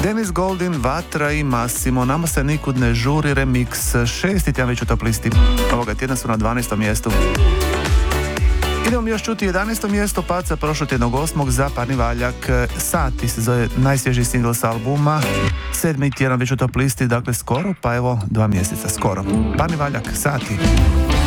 Dennis Goldin, Vatra i Massimo, nama se nikud ne žuri remix, 6. tjedan već u top listi. Ovoga tjedna su na 12. mjestu. Idemo još čuti 11. mjesto, pad sa prošlotjednog 8. za Parni Valjak, Sati se zove najsvježiji singl s albuma, 7. tjedan već u top listi, dakle skoro, pa evo 2 mjeseca skoro. Parni Valjak, Sati.